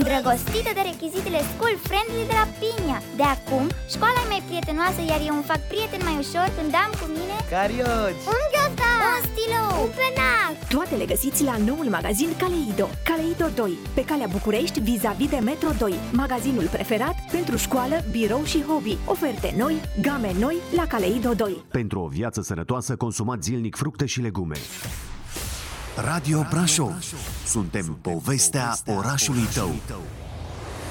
îndrăgostită de rechizitele school-friendly de la Pinia. De acum, școala e mai prietenoasă, iar eu îmi fac prieteni mai ușor când am cu mine carioci, un ghiozdan, un stilou, un penac. Toate le găsiți la noul magazin Kaleido. Kaleido 2, pe calea București, vis-a-vis de Metro 2. Magazinul preferat pentru școală, birou și hobby. Oferte noi, game noi la Kaleido 2. Pentru o viață sănătoasă, consumați zilnic fructe și legume. Radio Brașov. Suntem povestea orașului tău.